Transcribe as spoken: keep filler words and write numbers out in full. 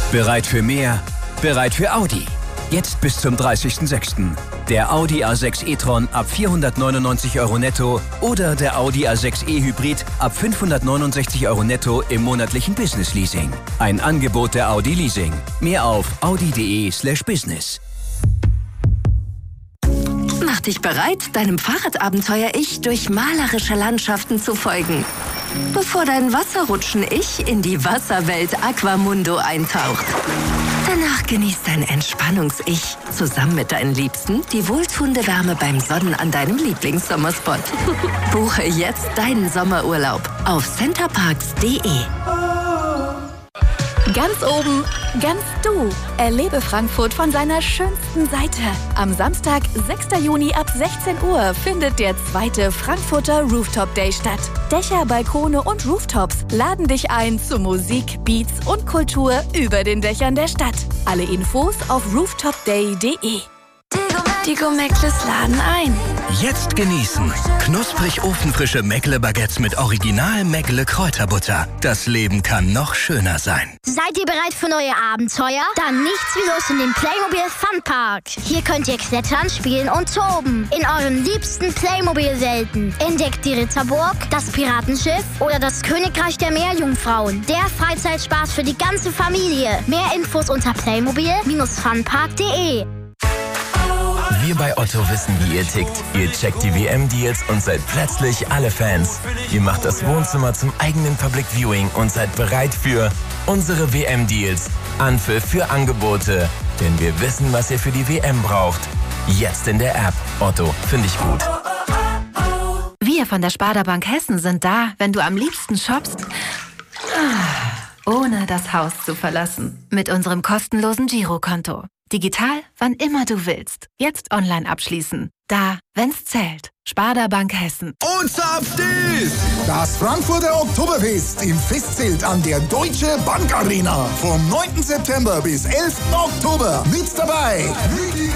Bereit für mehr? Bereit für Audi. Jetzt bis zum dreißigsten sechsten Der Audi A sechs e-tron ab vierhundertneunundneunzig Euro netto oder der Audi A sechs e-Hybrid ab fünfhundertneunundsechzig Euro netto im monatlichen Business-Leasing. Ein Angebot der Audi Leasing. Mehr auf audi.de slash business. Mach dich bereit, deinem Fahrradabenteuer-Ich durch malerische Landschaften zu folgen. Bevor dein Wasserrutschen-Ich in die Wasserwelt Aquamundo eintaucht. Danach genießt dein Entspannungs-Ich zusammen mit deinen Liebsten die wohltuende Wärme beim Sonnen an deinem Lieblingssommerspot. Buche jetzt deinen Sommerurlaub auf centerparks punkt de. Ganz oben, ganz du. Erlebe Frankfurt von seiner schönsten Seite. Am Samstag, sechsten Juni ab sechzehn Uhr findet der zweite Frankfurter Rooftop Day statt. Dächer, Balkone und Rooftops laden dich ein zu Musik, Beats und Kultur über den Dächern der Stadt. Alle Infos auf rooftop day punkt de. Die Go-Meckles laden ein. Jetzt genießen. Knusprig ofenfrische Meckle-Baguettes mit Original Meckle-Kräuterbutter. Das Leben kann noch schöner sein. Seid ihr bereit für neue Abenteuer? Dann nichts wie los in den Playmobil Funpark. Hier könnt ihr klettern, spielen und toben. In euren liebsten Playmobil-Welten. Entdeckt die Ritterburg, das Piratenschiff oder das Königreich der Meerjungfrauen. Der Freizeitspaß für die ganze Familie. Mehr Infos unter playmobil funpark punkt de. Wir bei Otto wissen, wie ihr tickt. Ihr checkt die W M-Deals und seid plötzlich alle Fans. Ihr macht das Wohnzimmer zum eigenen Public Viewing und seid bereit für unsere W M-Deals. Anpfiff für Angebote. Denn wir wissen, was ihr für die W M braucht. Jetzt in der App. Otto, finde ich gut. Wir von der Sparda Bank Hessen sind da, wenn du am liebsten shoppst, ohne das Haus zu verlassen. Mit unserem kostenlosen Girokonto. Digital, wann immer du willst. Jetzt online abschließen. Da, wenn's zählt. Sparda Bank Hessen. Und zapft ist das Frankfurter Oktoberfest im Festzelt an der Deutsche Bank Arena. Vom neunten September bis elften Oktober. Mit dabei